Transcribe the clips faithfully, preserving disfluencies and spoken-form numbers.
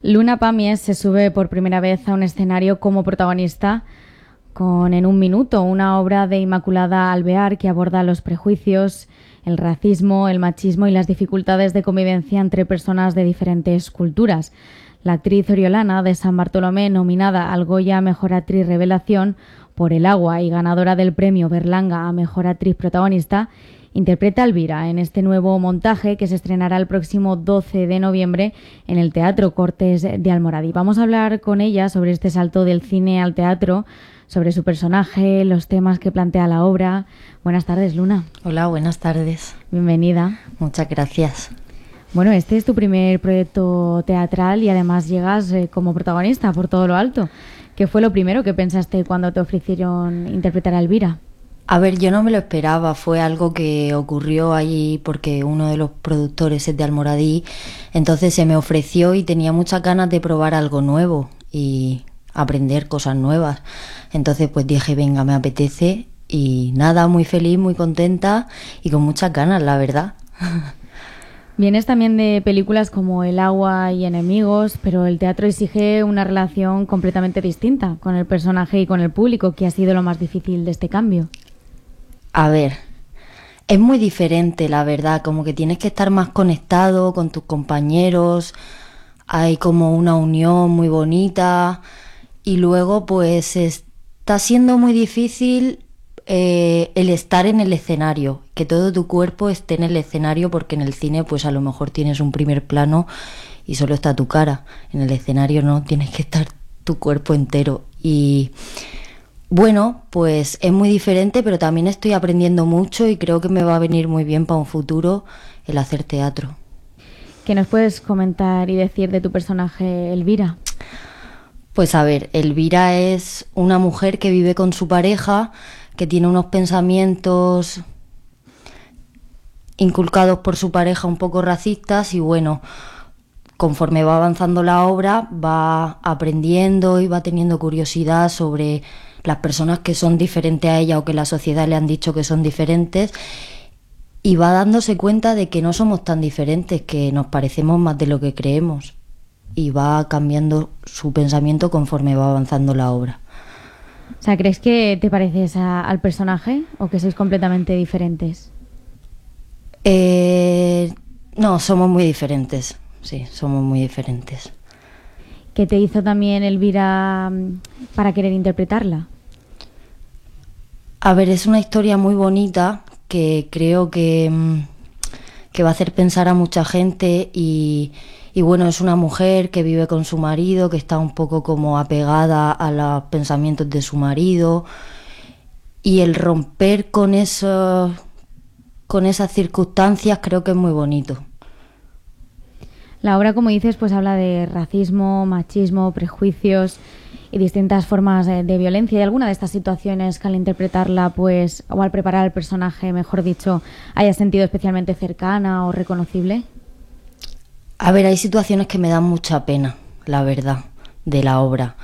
Luna Pàmies se sube por primera vez a un escenario como protagonista con En un minuto, una obra de Inmaculada Alvear que aborda los prejuicios, el racismo, el machismo y las dificultades de convivencia entre personas de diferentes culturas. La actriz Oriolana de San Bartolomé, nominada al Goya a Mejor Actriz Revelación por El agua y ganadora del premio Berlanga a Mejor Actriz Protagonista, interpreta a Elvira en este nuevo montaje que se estrenará el próximo doce de noviembre en el Teatro Cortes de Almoradí. Vamos a hablar con ella sobre este salto del cine al teatro, sobre su personaje, los temas que plantea la obra. Buenas tardes, Luna. Hola, buenas tardes. Bienvenida. Muchas gracias. Bueno, este es tu primer proyecto teatral y además llegas eh, como protagonista por todo lo alto. ¿Qué fue lo primero que pensaste cuando te ofrecieron interpretar a Elvira? A ver, yo no me lo esperaba, fue algo que ocurrió allí porque uno de los productores es de Almoradí, entonces se me ofreció y tenía muchas ganas de probar algo nuevo y aprender cosas nuevas. Entonces pues dije, venga, me apetece y nada, muy feliz, muy contenta y con muchas ganas, la verdad. Vienes también de películas como El agua y Enemigos, pero el teatro exige una relación completamente distinta con el personaje y con el público. ¿Qué ha sido lo más difícil de este cambio? A ver, es muy diferente, la verdad, como que tienes que estar más conectado con tus compañeros, hay como una unión muy bonita y luego pues está siendo muy difícil eh, el estar en el escenario, que todo tu cuerpo esté en el escenario porque en el cine pues a lo mejor tienes un primer plano y solo está tu cara, en el escenario no, tienes que estar tu cuerpo entero y... Bueno, pues es muy diferente, pero también estoy aprendiendo mucho y creo que me va a venir muy bien para un futuro el hacer teatro. ¿Qué nos puedes comentar y decir de tu personaje Elvira? Pues a ver, Elvira es una mujer que vive con su pareja, que tiene unos pensamientos inculcados por su pareja un poco racistas y bueno, conforme va avanzando la obra va aprendiendo y va teniendo curiosidad sobre las personas que son diferentes a ella o que la sociedad le han dicho que son diferentes y va dándose cuenta de que no somos tan diferentes, que nos parecemos más de lo que creemos y va cambiando su pensamiento conforme va avanzando la obra. O sea, ¿crees que te pareces a, al personaje o que sois completamente diferentes? Eh, no, somos muy diferentes, sí, somos muy diferentes. ¿Qué te hizo también Elvira para querer interpretarla? A ver, es una historia muy bonita que creo que, que va a hacer pensar a mucha gente y, y bueno, es una mujer que vive con su marido, que está un poco como apegada a los pensamientos de su marido y el romper con eso, con esas circunstancias creo que es muy bonito. La obra, como dices, pues habla de racismo, machismo, prejuicios y distintas formas de, de violencia. ¿Hay alguna de estas situaciones que al interpretarla, pues, o al preparar al personaje, mejor dicho, hayas sentido especialmente cercana o reconocible? A ver, hay situaciones que me dan mucha pena, la verdad, de la obra.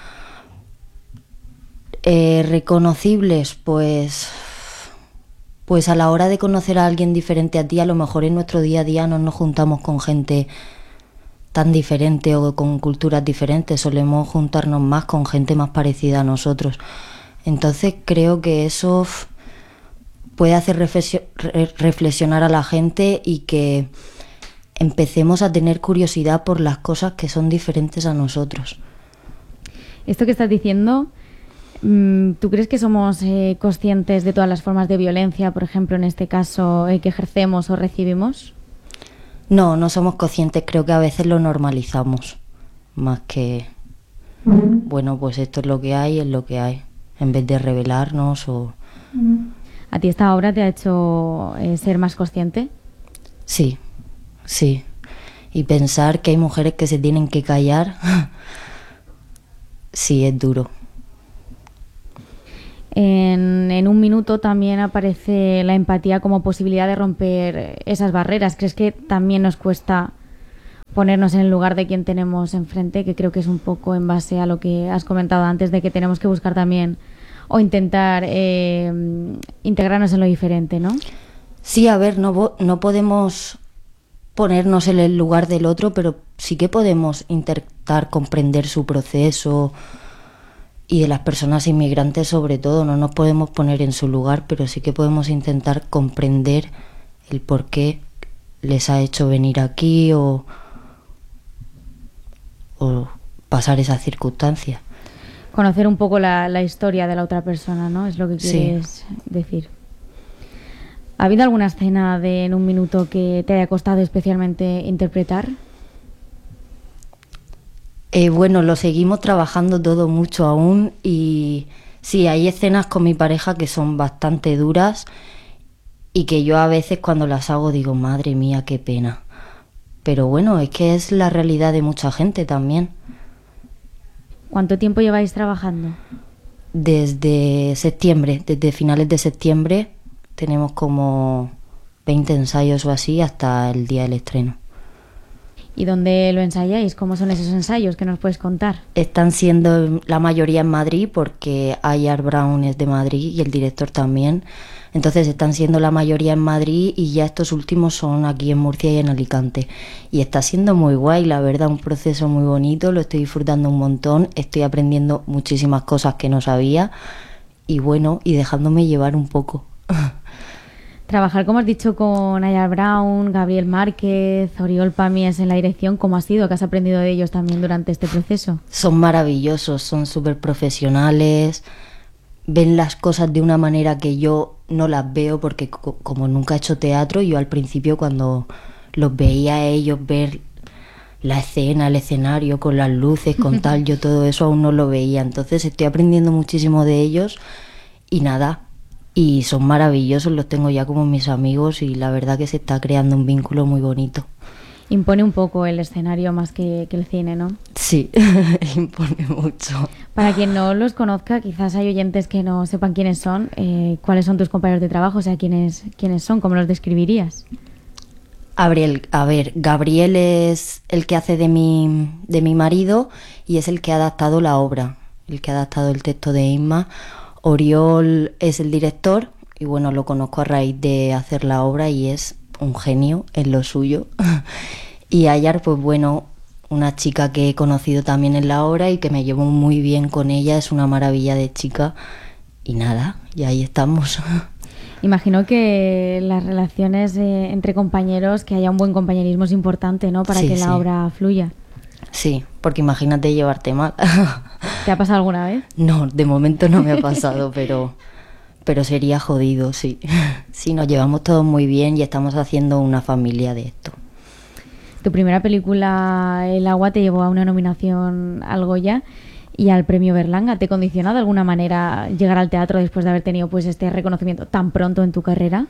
Eh, reconocibles, pues... Pues a la hora de conocer a alguien diferente a ti, a lo mejor en nuestro día a día no nos juntamos con gente tan diferente o con culturas diferentes, solemos juntarnos más con gente más parecida a nosotros. Entonces creo que eso puede hacer reflexionar a la gente y que empecemos a tener curiosidad por las cosas que son diferentes a nosotros. Esto que estás diciendo, ¿tú crees que somos eh, conscientes de todas las formas de violencia, por ejemplo, en este caso, eh, que ejercemos o recibimos? No, no somos conscientes, creo que a veces lo normalizamos, más que, uh-huh. Bueno, pues esto es lo que hay, es lo que hay, en vez de rebelarnos o... Uh-huh. ¿A ti esta obra te ha hecho eh, ser más consciente? Sí, sí, y pensar que hay mujeres que se tienen que callar, sí, es duro. En, en un minuto también aparece la empatía como posibilidad de romper esas barreras. ¿Crees que también nos cuesta ponernos en el lugar de quien tenemos enfrente? Que creo que es un poco en base a lo que has comentado antes, de que tenemos que buscar también o intentar eh, integrarnos en lo diferente, ¿no? Sí, a ver, no, no podemos ponernos en el lugar del otro, pero sí que podemos intentar comprender su proceso, y de las personas inmigrantes sobre todo. No nos podemos poner en su lugar, pero sí que podemos intentar comprender el por qué les ha hecho venir aquí o, o pasar esas circunstancias. Conocer un poco la, la historia de la otra persona, ¿no? Es lo que quieres sí. decir. ¿Ha habido alguna escena de En un minuto que te haya costado especialmente interpretar? Eh, bueno, lo seguimos trabajando todo mucho aún y sí, hay escenas con mi pareja que son bastante duras y que yo a veces cuando las hago digo, madre mía, qué pena. Pero bueno, es que es la realidad de mucha gente también. ¿Cuánto tiempo lleváis trabajando? Desde septiembre, desde finales de septiembre tenemos como veinte ensayos o así hasta el día del estreno. ¿Y dónde lo ensayáis? ¿Cómo son esos ensayos? ¿Qué nos puedes contar? Están siendo la mayoría en Madrid porque Ayar Brown es de Madrid y el director también. Entonces están siendo la mayoría en Madrid y ya estos últimos son aquí en Murcia y en Alicante. Y está siendo muy guay, la verdad, un proceso muy bonito, lo estoy disfrutando un montón, estoy aprendiendo muchísimas cosas que no sabía y bueno, y dejándome llevar un poco. Trabajar, como has dicho, con Ayar Brown, Gabriel Márquez, Oriol Pamies en la dirección, ¿cómo ha sido? ¿Qué has aprendido de ellos también durante este proceso? Son maravillosos, son súper profesionales, ven las cosas de una manera que yo no las veo porque co- como nunca he hecho teatro, yo al principio cuando los veía a ellos ver la escena, el escenario, con las luces, con tal, yo todo eso aún no lo veía. Entonces estoy aprendiendo muchísimo de ellos y nada... Y son maravillosos, los tengo ya como mis amigos y la verdad que se está creando un vínculo muy bonito. Impone un poco el escenario más que, que el cine, ¿no? Sí, impone mucho. Para quien no los conozca, quizás hay oyentes que no sepan quiénes son. Eh, ¿Cuáles son tus compañeros de trabajo? O sea, ¿quiénes, quiénes son? ¿Cómo los describirías? Gabriel, a ver, Gabriel es el que hace de mi, de mi marido y es el que ha adaptado la obra, el que ha adaptado el texto de Inma. Oriol es el director y bueno, lo conozco a raíz de hacer la obra y es un genio en lo suyo. Y Ayar, pues bueno, una chica que he conocido también en la obra y que me llevo muy bien con ella, es una maravilla de chica y nada, y ahí estamos. Imagino que las relaciones eh, entre compañeros, que haya un buen compañerismo es importante, ¿no? Para sí, que sí. la obra fluya. Sí, porque imagínate llevarte mal. ¿Te ha pasado alguna vez? No, de momento no me ha pasado, pero, pero sería jodido, sí. Sí, nos llevamos todos muy bien y estamos haciendo una familia de esto. Tu primera película, El agua, te llevó a una nominación al Goya y al premio Berlanga. ¿Te condiciona de alguna manera llegar al teatro después de haber tenido pues este reconocimiento tan pronto en tu carrera?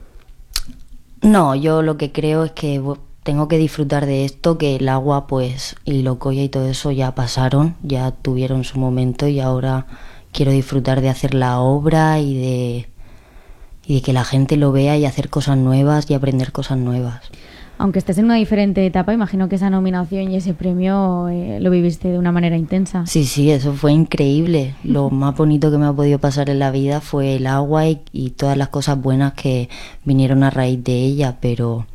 No, yo lo que creo es que tengo que disfrutar de esto, que el agua pues y los Goya y todo eso ya pasaron, ya tuvieron su momento y ahora quiero disfrutar de hacer la obra y de, y de que la gente lo vea y hacer cosas nuevas y aprender cosas nuevas. Aunque estés en una diferente etapa, imagino que esa nominación y ese premio eh, lo viviste de una manera intensa. Sí, sí, eso fue increíble. Lo más bonito que me ha podido pasar en la vida fue el agua y, y todas las cosas buenas que vinieron a raíz de ella, pero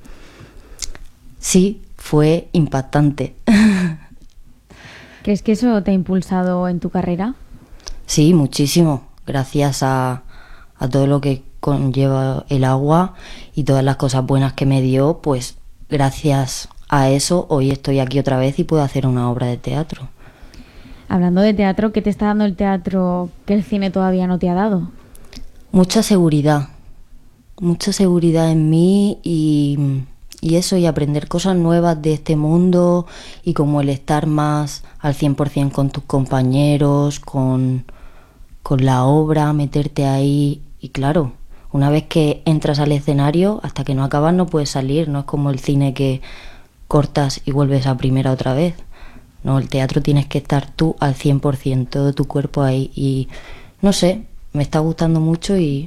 sí, fue impactante. ¿Crees que eso te ha impulsado en tu carrera? Sí, muchísimo. Gracias a, a todo lo que conlleva el agua y todas las cosas buenas que me dio, pues gracias a eso hoy estoy aquí otra vez y puedo hacer una obra de teatro. Hablando de teatro, ¿qué te está dando el teatro que el cine todavía no te ha dado? Mucha seguridad, mucha seguridad en mí y, y eso, y aprender cosas nuevas de este mundo y como el estar más al cien por ciento con tus compañeros, con, con la obra, meterte ahí y claro, una vez que entras al escenario, hasta que no acabas no puedes salir, no es como el cine que cortas y vuelves a primera otra vez. No, el teatro tienes que estar tú al cien por ciento, todo tu cuerpo ahí y no sé, me está gustando mucho y...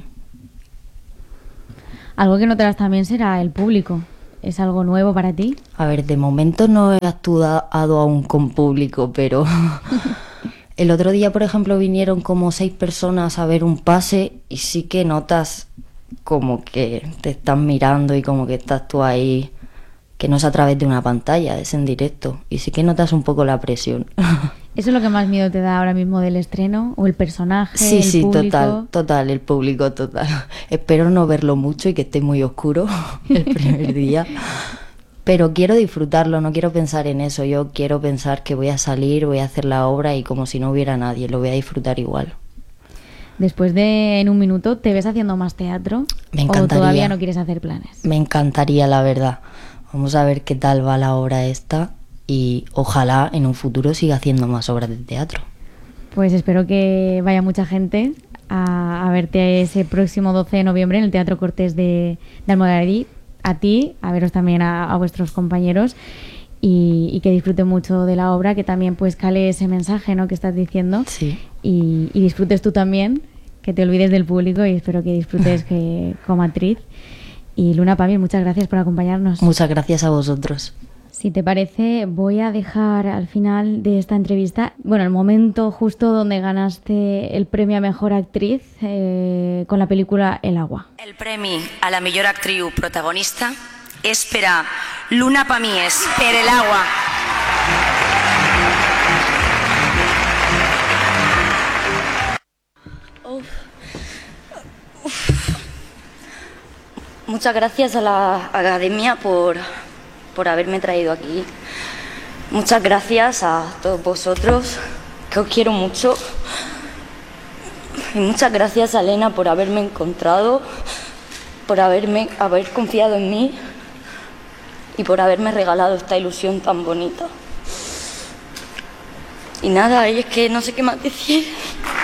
Algo que notarás también será el público. ¿Es algo nuevo para ti? A ver, de momento no he actuado aún con público, pero... El otro día, por ejemplo, vinieron como seis personas a ver un pase y sí que notas como que te están mirando y como que estás tú ahí que no es a través de una pantalla, es en directo. Y sí que notas un poco la presión. ¿Eso es lo que más miedo te da ahora mismo del estreno? ¿O el personaje, Sí, el sí, público? total, total, el público total. Espero no verlo mucho y que esté muy oscuro el primer día. Pero quiero disfrutarlo, no quiero pensar en eso. Yo quiero pensar que voy a salir, voy a hacer la obra y como si no hubiera nadie, lo voy a disfrutar igual. Después de En un minuto, ¿te ves haciendo más teatro? Me encantaría. ¿O todavía no quieres hacer planes? Me encantaría, la verdad. Vamos a ver qué tal va la obra esta y ojalá en un futuro siga haciendo más obras de teatro. Pues espero que vaya mucha gente a, a verte ese próximo doce de noviembre en el Teatro Cortés de, de Almoradí. A ti, a veros también a, a vuestros compañeros y, y que disfruten mucho de la obra, que también pues cale ese mensaje, ¿no?, que estás diciendo. Sí. Y, y disfrutes tú también, que te olvides del público y espero que disfrutes que, como actriz. Y Luna Pamir, muchas gracias por acompañarnos. Muchas gracias a vosotros. Si te parece, voy a dejar al final de esta entrevista, bueno, el momento justo donde ganaste el premio a Mejor Actriz eh, con la película El agua. El premi a la millor actriu protagonista és per a Luna Pamies, per El agua. Uf. Uf. Muchas gracias a la Academia por... por haberme traído aquí. Muchas gracias a todos vosotros, que os quiero mucho. Y muchas gracias a Elena por haberme encontrado, por haberme, haber confiado en mí y por haberme regalado esta ilusión tan bonita. Y nada, es que no sé qué más decir.